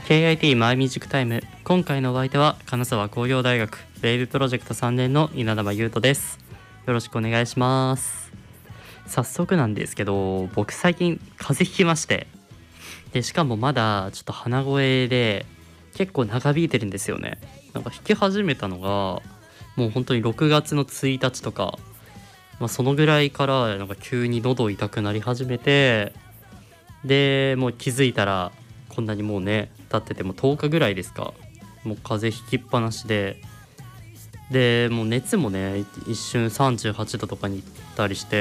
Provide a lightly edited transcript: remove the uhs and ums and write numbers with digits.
KIT マイミュージックタイム。今回のお相手は金沢工業大学ウェーブプロジェクト3年の稲玉優斗です。よろしくお願いします。早速なんですけど、僕最近風邪ひきまして、でしかもまだちょっと鼻声で結構長引いてるんですよね。なんか引き始めたのがもう本当に6月の1日とか、そのぐらいからなんか急に喉痛くなり始めて、でもう気づいたらこんなにもうね経ってても10日ぐらいですか、もう風邪ひきっぱなしで、もう熱もね一瞬38度とかに行ったりして、